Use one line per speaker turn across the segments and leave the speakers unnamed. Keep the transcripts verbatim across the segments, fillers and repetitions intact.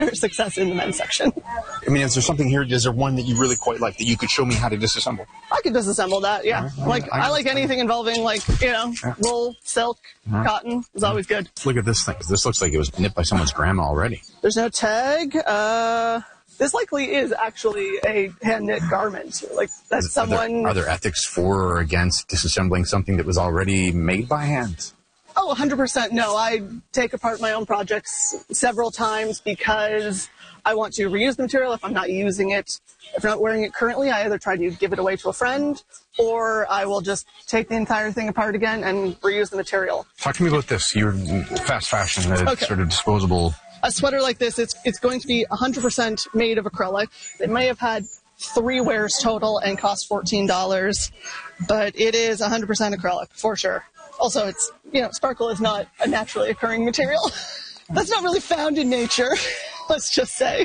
their success in the men's section.
I mean, is there something here, is there one that you really quite like that you could show me how to disassemble?
I could disassemble that, yeah.
Right,
like,
I,
I like anything involving, like, you know,
yeah.
wool, silk,
right.
cotton is always good.
Look at this thing. This looks like it was knit by someone's grandma already.
There's no tag. Uh, this likely is actually a hand-knit garment. Like, that's
Is,
someone...
Are there, are there ethics for or against disassembling something that was already made by hand?
Oh, one hundred percent. No, I take apart my own projects several times because I want to reuse the material if I'm not using it. If I'm not wearing it currently, I either try to give it away to a friend, or I will just take the entire thing apart again and reuse the material.
Talk to me about this. You're fast fashion, the
Okay.
sort of disposable.
A sweater like this, it's it's going to be one hundred percent made of acrylic. It may have had three wears total and cost fourteen dollars, but it is one hundred percent acrylic, for sure. Also, it's, you know, sparkle is not a naturally occurring material. That's not really found in nature, let's just say.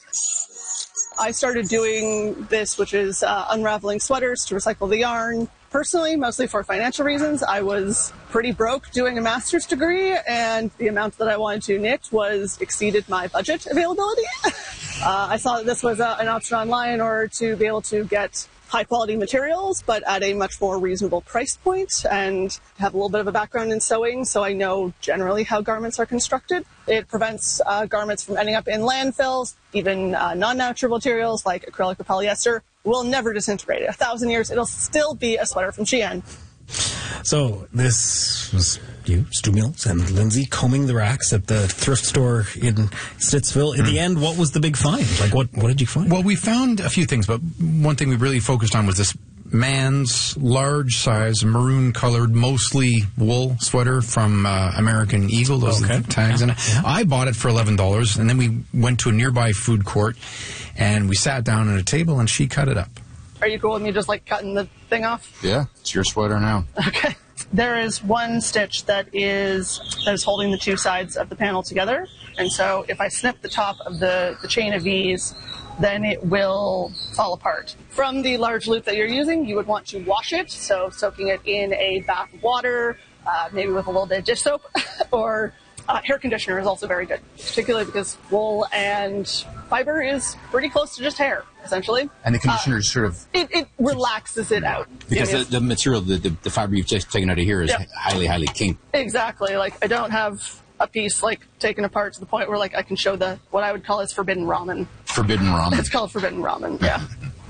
I started doing this, which is uh, unraveling sweaters to recycle the yarn. Personally, mostly for financial reasons. I was pretty broke doing a master's degree, and the amount that I wanted to knit was exceeded my budget availability. uh, I saw that this was uh, an option online in order to be able to get high quality materials, but at a much more reasonable price point, and have a little bit of a background in sewing, so I know generally how garments are constructed. It prevents uh, garments from ending up in landfills. Even uh, non-natural materials like acrylic or polyester will never disintegrate. A thousand years, it'll still be a sweater from Shein.
So this was you, Stu Mills, and Lindsay combing the racks at the thrift store in Stittsville. In mm. the end, what was the big find? Like, what, what did you find?
Well, we found a few things, but one thing we really focused on was this man's large size, maroon colored, mostly wool sweater from uh, American Eagle. Those
okay.
are the tags
yeah.
in it. Yeah. I bought it for eleven dollars, and then we went to a nearby food court, and we sat down at a table, and she cut it up.
Are you cool with me just like cutting the thing off?
Yeah, it's your sweater now.
Okay. There is one stitch that is that is holding the two sides of the panel together. And so if I snip the top of the, the chain of V's, then it will fall apart. From the large loop that you're using, you would want to wash it, so soaking it in a bath of water, uh, maybe with a little bit of dish soap, or uh, hair conditioner is also very good, particularly because wool and fiber is pretty close to just hair, essentially.
And the conditioner is uh, sort of...
It, it relaxes it out.
Because the, the material, the, the, the fiber you've just taken out of here is
Yep.
highly, highly keen.
Exactly. Like, I don't have a piece, like, taken apart to the point where, like, I can show the, what I would call as forbidden ramen.
Forbidden ramen.
It's called forbidden ramen, yeah.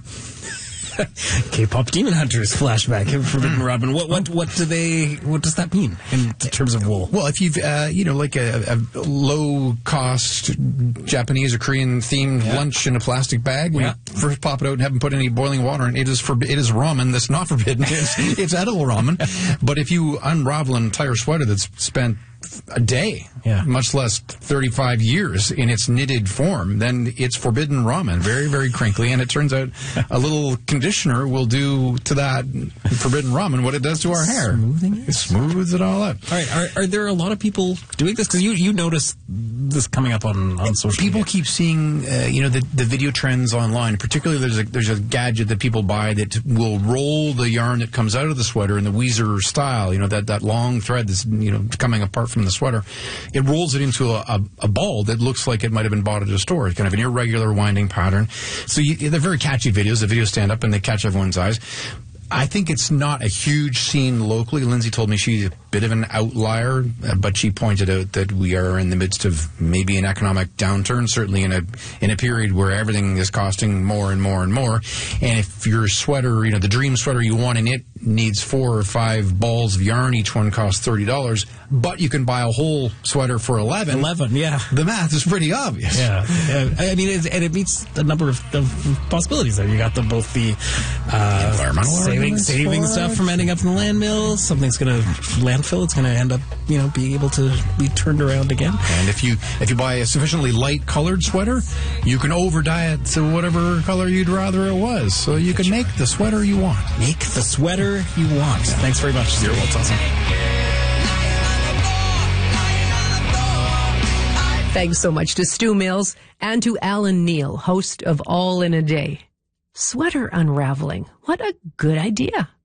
K-pop Demon Hunters flashback. Forbidden Ramen. What what what do they? What does that mean in terms of wool?
Well, if you've uh, you know like a, a low cost Japanese or Korean themed
yeah.
lunch in a plastic bag, when
yeah.
you first pop it out and haven't put any boiling water in, it is for, it is ramen that's not forbidden. It's, it's edible ramen. But if you unravel an entire sweater that's spent a day,
yeah.
much less thirty-five years in its knitted form, then it's forbidden ramen. Very, very crinkly. And it turns out a little conditioner will do to that forbidden ramen what it does to our hair.
Smoothing it?
It smooths it all out.
All right. Are, are there a lot of people doing this? Because you, you notice this coming up on, on social
people
media.
People keep seeing, uh, you know, the, the video trends online. Particularly, there's a, there's a gadget that people buy that will roll the yarn that comes out of the sweater in the Weezer style. You know, that, that long thread that's, you know, coming apart from the sweater. It rolls it into a, a, a ball that looks like it might have been bought at a store. It's kind of an irregular winding pattern. So you, they're very catchy videos. The videos stand up and they catch everyone's eyes. I think it's not a huge scene locally. Lindsay told me she's a bit of an outlier, but she pointed out that we are in the midst of maybe an economic downturn, certainly in a in a period where everything is costing more and more and more. And if your sweater, you know, the dream sweater you want in it needs four or five balls of yarn, each one costs thirty dollars, but you can buy a whole sweater for eleven.
Eleven, yeah.
The math is pretty obvious.
Yeah, yeah. I mean, it, and it meets a number of, of possibilities there. You got the both the uh,
environmental
saving saving stuff from ending up in the landfill. Something's going to landfill. It's going to end up, you know, being able to be turned around again.
And if you if you buy a sufficiently light colored sweater, you can over dye it to whatever color you'd rather it was. So you can make the sweater you want.
Make the sweater you want. Thanks very much.
Zero Waltz awesome.
Thanks so much to Stu Mills and to Alan Neal, host of All in a Day. Sweater unraveling. What a good idea.